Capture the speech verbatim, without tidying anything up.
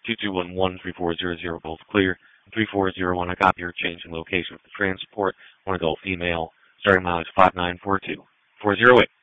two two one one, three four zero zero, both clear. three four zero one, I copy your change in location for transport. Want to go female, starting mileage five nine four two. four zero eight.